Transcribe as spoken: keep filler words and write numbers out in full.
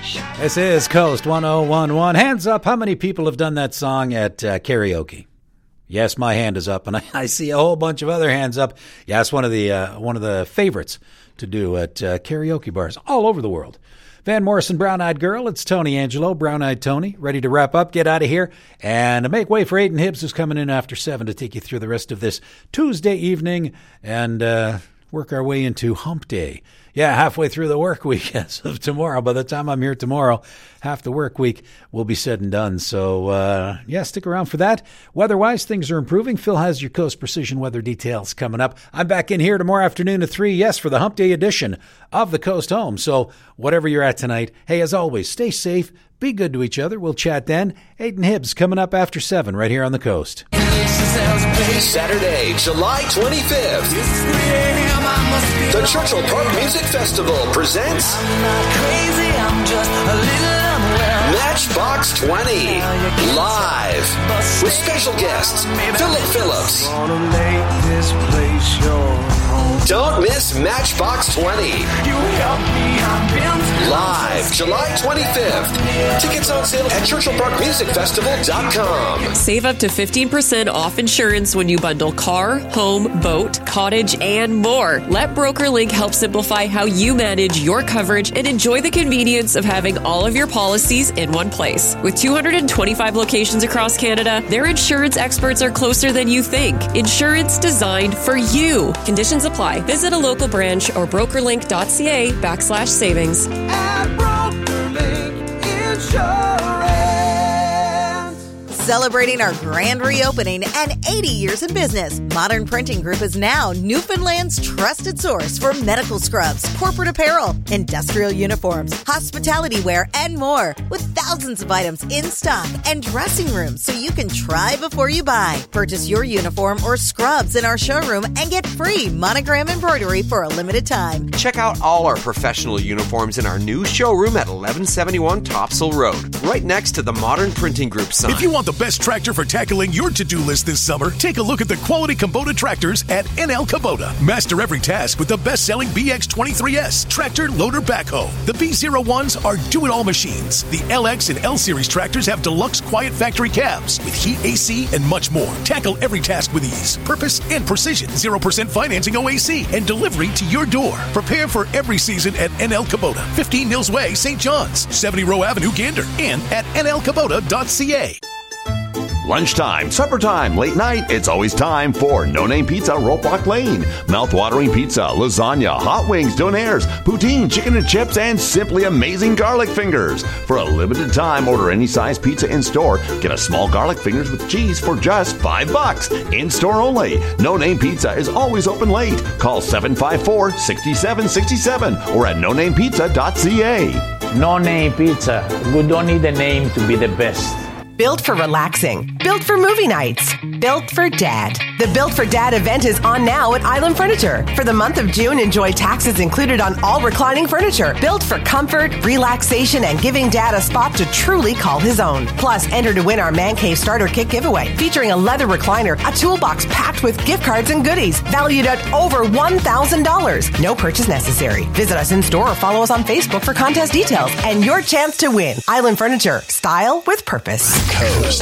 This is Coast one oh one point one. Hands up. How many people have done that song at uh, karaoke? Yes, my hand is up, and I, I see a whole bunch of other hands up. Yeah, it's one of the uh, one of the favorites to do at uh, karaoke bars all over the world. Van Morrison, Brown Eyed Girl. It's Tony Angelo, Brown Eyed Tony, ready to wrap up, get out of here, and make way for Aidan Hibbs, who's coming in after seven to take you through the rest of this Tuesday evening and uh, work our way into Hump Day. Yeah, halfway through the work week as of tomorrow. By the time I'm here tomorrow, half the work week will be said and done. So, uh, yeah, stick around for that. Weather-wise, things are improving. Phil has your Coast Precision weather details coming up. I'm back in here tomorrow afternoon at three, yes, for the Hump Day edition of the Coast Home. So, whatever you're at tonight, hey, as always, stay safe, be good to each other. We'll chat then. Aidan Hibbs coming up after seven right here on the Coast. Saturday, July twenty-fifth. The Churchill Park Music Festival presents Matchbox twenty live with special guests Philip Phillips. Don't miss Matchbox twenty live July twenty-fifth. Tickets on sale at churchill park music festival dot com. Save up to fifteen percent off insurance when you bundle car, home, boat, cottage, and more. Let BrokerLink help simplify how you manage your coverage and enjoy the convenience of having all of your policies in one place. With two hundred twenty-five locations across Canada, their insurance experts are closer than you think. Insurance designed for you. Conditions apply. Visit a local branch or brokerlink.ca backslash savings. At BrokerLink Insurance. Celebrating our grand reopening and eighty years in business, Modern Printing Group is now Newfoundland's trusted source for medical scrubs, corporate apparel, industrial uniforms, hospitality wear, and more. With thousands of items in stock and dressing rooms so you can try before you buy. Purchase your uniform or scrubs in our showroom and get free monogram embroidery for a limited time. Check out all our professional uniforms in our new showroom at eleven seventy-one Topsail Road, right next to the Modern Printing Group sign. If you want the best tractor for tackling your to-do list this summer, take a look at the quality Kubota tractors at N L Kubota. Master every task with the best-selling B X twenty-three S tractor loader backhoe. The B zero ones are do-it-all machines. The L X and L-Series tractors have deluxe quiet factory cabs with heat, A C, and much more. Tackle every task with ease, purpose, and precision. zero percent financing O A C and delivery to your door. Prepare for every season at N L Kubota, fifteen Mills Way, Saint John's, seventy Row Avenue, Gander, and at N L Kubota dot C A. Lunchtime, supper time, late night, it's always time for No Name Pizza, Ropewock Lane. Mouth-watering pizza, lasagna, hot wings, donaires, poutine, chicken and chips, and simply amazing garlic fingers. For a limited time, order any size pizza in-store. Get a small garlic fingers with cheese for just five bucks. In-store only. No Name Pizza is always open late. Call seven five four, six seven six seven or at no name pizza dot c a. No Name Pizza. We don't need a name to be the best. Built for relaxing. Built for movie nights. Built for Dad. The Built for Dad event is on now at Island Furniture. For the month of June, enjoy taxes included on all reclining furniture. Built for comfort, relaxation, and giving Dad a spot to truly call his own. Plus, enter to win our Man Cave Starter Kit giveaway, featuring a leather recliner, a toolbox packed with gift cards and goodies, valued at over one thousand dollars. No purchase necessary. Visit us in store or follow us on Facebook for contest details and your chance to win. Island Furniture. Style with purpose. Coast